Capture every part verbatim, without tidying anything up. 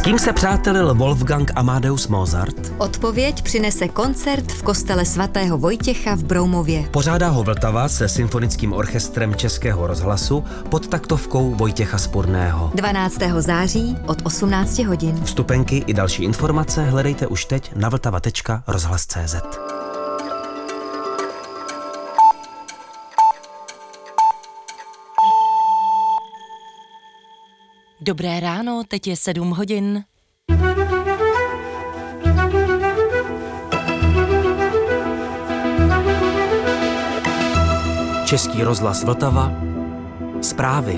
kým se přátelil Wolfgang Amadeus Mozart? Odpověď přinese koncert v kostele svatého Vojtěcha v Broumově. Pořádá ho Vltava se symfonickým orchestrem Českého rozhlasu pod taktovkou Vojtěcha Spurného. dvanáctého září od osmnácti hodin. Vstupenky i další informace hledejte už teď na vltava tečka rozhlas tečka cé zet. Dobré ráno, teď je sedm hodin. Český rozhlas Vltava. Zprávy.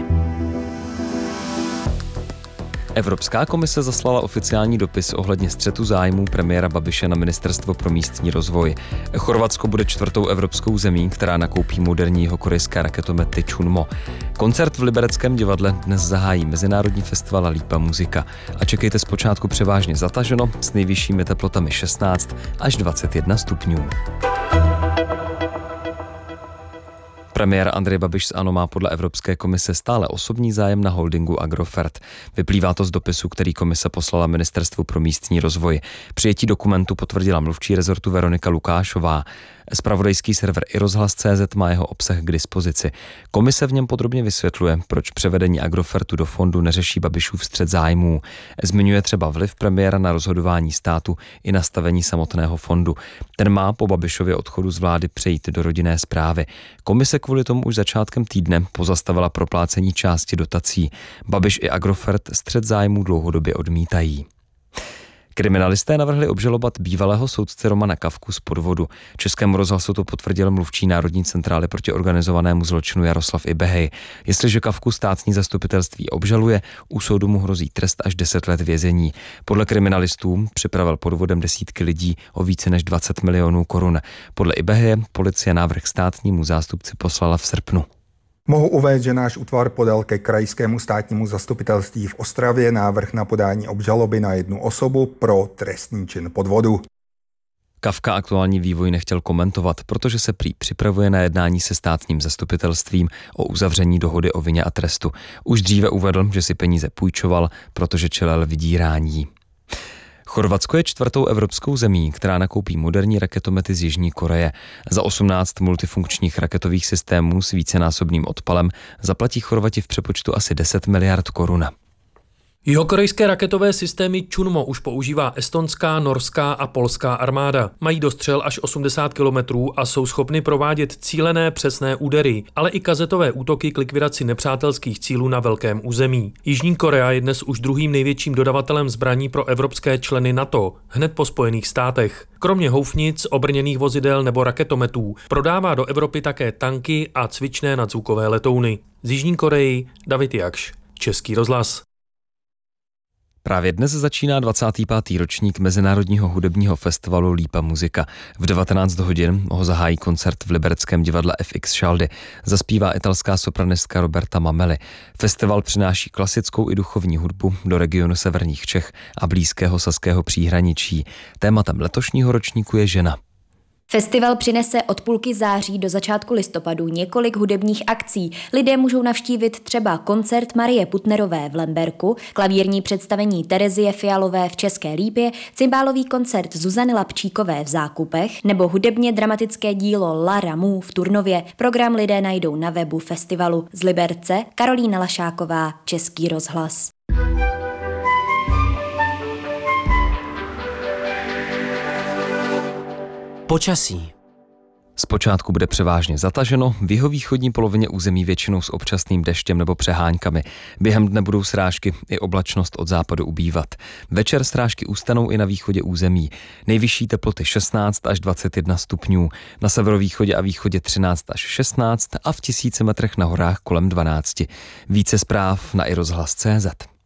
Evropská komise zaslala oficiální dopis ohledně střetu zájmů premiéra Babiše na Ministerstvo pro místní rozvoj. Chorvatsko bude čtvrtou evropskou zemí, která nakoupí moderní jihokorejské raketomety Chunmo. Koncert v Libereckém divadle dnes zahájí mezinárodní festival Lípa muzika. A čekejte zpočátku převážně zataženo s nejvyššími teplotami šestnáct až dvacet jedna stupňů. Premiér Andrej Babiš z ANO má podle Evropské komise stále osobní zájem na holdingu Agrofert. Vyplývá to z dopisu, který komise poslala Ministerstvu pro místní rozvoj. Přijetí dokumentu potvrdila mluvčí rezortu Veronika Lukášová. Zpravodajský server i rozhlas tečka cé zet má jeho obsah k dispozici. Komise v něm podrobně vysvětluje, proč převedení Agrofertu do fondu neřeší Babišův střet zájmů. Zmiňuje třeba vliv premiéra na rozhodování státu i nastavení samotného fondu. Ten má po Babišově odchodu z vlády přejít do rodinné správy. Komise kvůli tomu už začátkem týdne pozastavila proplácení části dotací. Babiš i Agrofert střet zájmů dlouhodobě odmítají. Kriminalisté navrhli obžalovat bývalého soudce Romana Kafku z podvodu. Českému rozhlasu to potvrdil mluvčí Národní centrály proti organizovanému zločinu Jaroslav Ibehej. Jestliže Kafku státní zastupitelství obžaluje, u soudu mu hrozí trest až deset let vězení. Podle kriminalistů připravil podvodem desítky lidí o více než dvacet milionů korun. Podle Ibeheje policie návrh státnímu zástupci poslala v srpnu. Mohu uvést, že náš útvar podal ke krajskému státnímu zastupitelství v Ostravě návrh na podání obžaloby na jednu osobu pro trestný čin podvodu. Kafka aktuální vývoj nechtěl komentovat, protože se prý připravuje na jednání se státním zastupitelstvím o uzavření dohody o vině a trestu. Už dříve uvedl, že si peníze půjčoval, protože čelil vydírání. Chorvatsko je čtvrtou evropskou zemí, která nakoupí moderní raketomety z Jižní Koreje. Za osmnáct multifunkčních raketových systémů s vícenásobným odpalem zaplatí Chorvati v přepočtu asi deset miliard korun. Jihokorejské raketové systémy Chunmo už používá estonská, norská a polská armáda. Mají dostřel až osmdesát kilometrů a jsou schopny provádět cílené přesné údery, ale i kazetové útoky k likvidaci nepřátelských cílů na velkém území. Jižní Korea je dnes už druhým největším dodavatelem zbraní pro evropské členy NATO, hned po Spojených státech. Kromě houfnic, obrněných vozidel nebo raketometů prodává do Evropy také tanky a cvičné nadzvukové letouny. Z Jižní Koreji David Jakš, Český rozhlas. Právě dnes začíná dvacátý pátý ročník mezinárodního hudebního festivalu Lípa muzika. V devatenáct hodin ho zahájí koncert v Libereckém divadle F X Schaldy. Zaspívá italská sopranistka Roberta Mameli. Festival přináší klasickou i duchovní hudbu do regionu severních Čech a blízkého saského příhraničí. Tématem letošního ročníku je žena. Festival přinese od půlky září do začátku listopadu několik hudebních akcí. Lidé můžou navštívit třeba koncert Marie Putnerové v Lemberku, klavírní představení Terezie Fialové v České Lípě, cymbálový koncert Zuzany Lapčíkové v Zákupech nebo hudebně dramatické dílo La Ramu v Turnově. Program lidé najdou na webu festivalu. Z Liberce Karolína Lašáková, Český rozhlas. Počasí. Zpočátku bude převážně zataženo, v jihovýchodní polovině území většinou s občasným deštěm nebo přeháňkami. Během dne budou srážky i oblačnost od západu ubývat. Večer srážky ustanou i na východě území. Nejvyšší teploty šestnáct až dvacet jedna stupňů, na severovýchodě a východě třináct až šestnáct a v tisíci metrech na horách kolem dvanáct. Více zpráv na i rozhlas tečka cé zet.